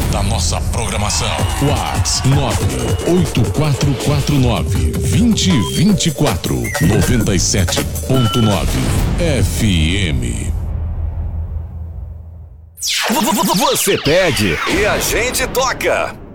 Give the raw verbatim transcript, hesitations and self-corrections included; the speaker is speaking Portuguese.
da nossa programação. WhatsApp nove oito quatro quatro nove, dois zero dois quatro, noventa e sete ponto nove F M. Você pede e a gente toca.